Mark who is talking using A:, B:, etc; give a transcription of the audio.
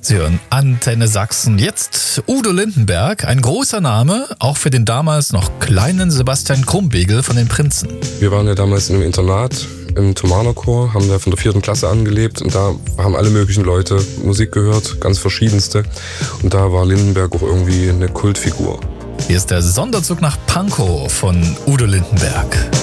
A: Sie hören Antenne Sachsen. Jetzt Udo Lindenberg, ein großer Name, auch für den damals noch kleinen Sebastian Krumbiegel von den Prinzen.
B: Wir waren ja damals in einem Internat im Thomanerchor, haben da von der 4. Klasse angelebt und da haben alle möglichen Leute Musik gehört, ganz verschiedenste. Und da war Lindenberg auch irgendwie eine Kultfigur.
A: Hier ist der Sonderzug nach Pankow von Udo Lindenberg.